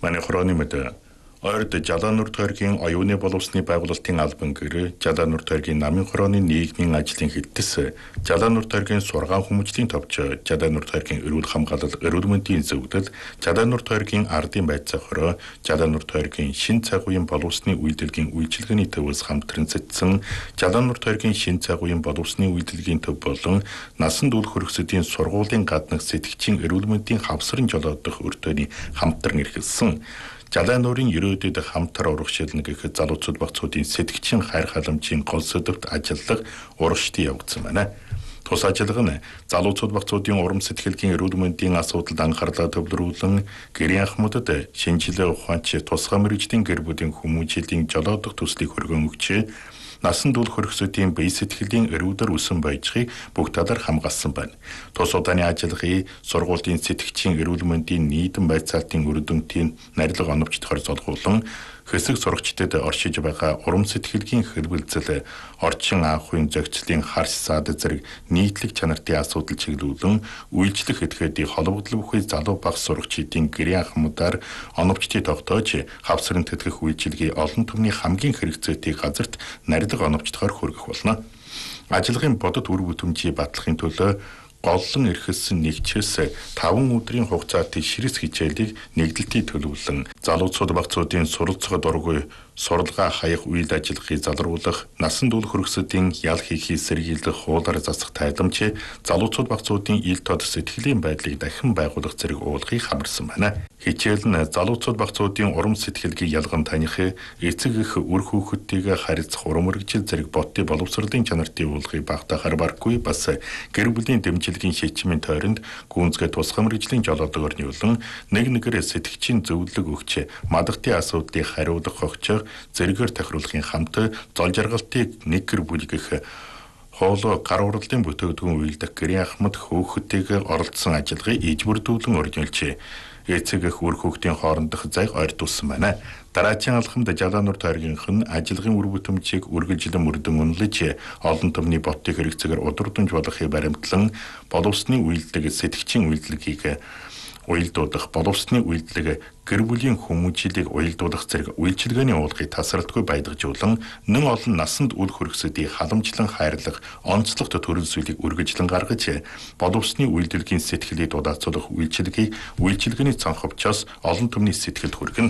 Манай хорооны мэд ойрд Жалаанур тойргийн оюуны боловсны байгуулалтын албан гэр Жалаанур тойргийн намын хорооны нийгмийн ажлын хэдтэс Жалаанур тойргийн сургаан хүмүүжлийн товч Жалаанур тойргийн эрүүл хамгаалал эрүүл мэндийн зөвлөл Жалаанур тойргийн ардын байцаа хороо Жалаанур тойргийн шин цагуян боловсны үйлдвэрийн үйлчилгээний төвөөс хамтран цэцсэн Жалаанур тойргийн шин цагуян боловсны үйлдвэрийн төв болон насан турш хөргөсөдийн сургуулийн гаднах сэтгчийн эрүүл мэндийн хавсран жолоодох өртөөний хамтран эрхэлсэн Жалаанурын ерөөдөд хамтар урагшилна гэх залуучууд багцуудын сэтгчийн хайр халамжийн гол сэдвт ажиллах урагшдын явагдсан байна. Тус ажиллага нь залуучууд багцуудын урам сэтгэлгийн эрүүл мэндийн асуудалд анхаарлаа төвлөрүүлэн гэрийн анхмуудад шинжилгээ ухаанч тусгай мэргэжлийн гэр бүлийн хүмүүжлийн жолоодох төслийг хөргөн өгч насан турш хөргөсөдийн бие сэтгэлийн эрүүдээр үсэн байжхыг бүх талаар хамгаалсан байна. Тус удааны ажиллагын сургуулийн сэтгчийн эрүүл мэндийн нийтэм байцаалтын үр дүнгийн нарилга оновчдохоор золгуулан хэсэг сурагчдад оршиж байгаа урам сэтгэлгийн хэлбэлзэл орчин анхуйн зохицлын харш саад зэрэг нийтлэг чанартын асуудал чиглүүлэн үйлчлэх этгээдийн холбогдол бүхий залуу багц сурагчдын гэрийн анхмудаар оновчдыг тогтоож хавсран тэтгэх үйлчилгээ олон түмний хамгийн хэрэгцээтэй газарт нарилга оновчдохоор хүргэх болно. Ажиллагын бодит үр бүтэмжийг батлахын төлөө голлон эрхэлсэн нэгчээс 5 өдрийн хугацаатай ширэс хичээлийг нэгдэлтий төлөвлөн залуучууд багцуудын суралцах дургүй суралгаа хаях үйл ажиллагааг залруулах насан турш хөргөсөдийн ял хийхийг сэргийлэх хуулаар засах тайламж залуучууд багцуудын ил тод сэтгэлийн байдлыг дахин байгуулах зэрэг уулгыг хамарсан байна. Хичээл нь залуучууд багцуудын урам сэтгэлгийг ялган таних эцэг эх үр хүүхэдтэйгээ харилцах урам мэргэжил зэрэг бодтой боловсролын чанартын уулгыг багтаахаар баргүй бас гэр бүлийн дэмжлэгийн шийдвэрийн тойронд гүнзгий тусгай мэргэжлийн жолоодогоор нийлэн нэг нэгээр сэтгчийн зөвлөг өгч мадагтын асуудлыг хариулах хогч зэрэгээр тохируулахын хамт зол жаргалтыг нэг гэр бүл гэх хоолой гар уралдын бүтээгдэхүүн үйлдэх гэрийн ахмад хөөхтэйгээр оролцсон ажиллагааг ижбүрдүүлэн өргөнүүлж эцэг эх үр хүүхдийн хоорондох зайг ойртуулсан байна. Дараагийн алхамд Жалаанур тойргийнх нь ажиллагын үр бүтэмжийг үргэлжлэн мөрдөн үнэлж олон түмний боттыг хэрэгцээгээр удирдамж болохыг баримтлан боловсны үйлдэл сэтгчийн үйлдэлгийг уялдуулах боловсны үйлдэл гэр бүлийн хүмүүжлийг уялдуулах зэрэг үйлчилгээний уулгыг тасралтгүй баядагжуулан нэн олон насанд үл хөргөсөдийг халамжлан хайрлах онцлогт төрөл зүйлийг үргэлжлэн гаргаж боловсны үйлдвэрийн сэтгэлийг дулаацуулах үйлчилгээг үйлчилгээний цонховчоос олон түмний сэтгэлд хүргэнэ.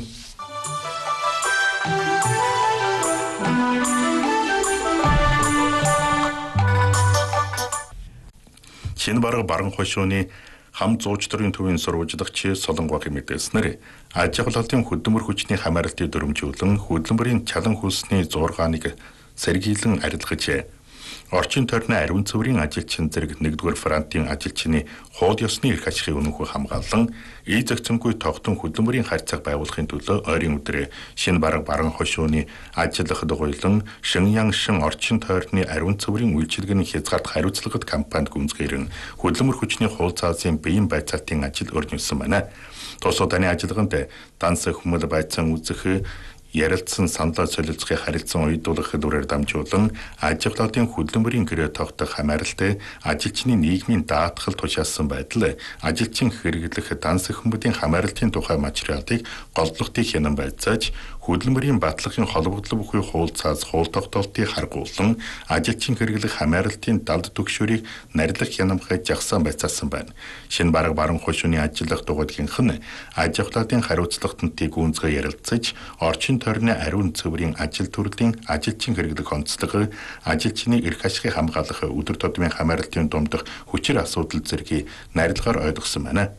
Шинэ баран хошууны хам зуучдрын төвийн сурвалжлагч Солонгогийн мэдээснээр аж ахуйлын хөдөлмөр хүчний хамааралтыг дөрвжүүлэн хөдөлмөрийн чалан хөлсний зургааныг сэргийлэн арилгаж орчин тойрны ариун цэврийн ажилчин зэрэг 1-р фронтын ажилчны хууль ёсны эрх ашигын үнэнхүү хамгаалан ий зохицонгүй тогтун хөдөлмөрийн харьцааг байгуулахын төлөө ойрын өдөр шинэ баран хошууны ажиллах дугуйлан Шиньян шин орчин тойрны ариун цэврийн үйлчилгээний хязгаарт хариуцлагад кампанид гүнзгийрэн хөдөлмөр хүчний хууль цаазын биеийн байцаалтын ажил өрнүүлсэн байна. Тус удааны ажиллаганд данс хүмүүл байцаан үзэх ярилцсан саналаа солилцохыг харилцан уйдуулах дүрээр дамжуулан аж ахуйлын хөдөлмөрийн гэрээ тогтох хамааралтай ажилчны нийгмийн даатгал тушаасан байдал ажилчин хэрэглэх данс хүмүүлийн хамааралтын тухай материалыг голдлогтыг хянан байцааж хөдөлмөрийн батлагын холбогдол бүхий хууль цаас хууль тогтоолтыг харгуулсан ажилчин хэрэглэх хамааралтын далд төгшөөрийг нарилах хянамгай жагсаан байцаасан байна. Шинэ баран хошууны ажиллах дугуйлгийнх нь аж ахуйлын хариуцлагатныг гүнзгий ярилцаж орчин тойрны ариун цэврийн ажил төрлийн ажилчин хэрэглэх онцлог ажилчны эрх ашигыг хамгаалах өдөр тутмын хамааралтын дундах хүчээр асуудал зэргийг нарилгаар ойлгосон байна.